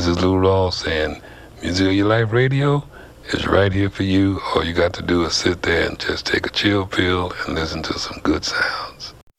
This is Lou Ross saying, Music of Your Life Radio is right here for you. All you got to do is sit there and just take a chill pill and listen to some good sounds.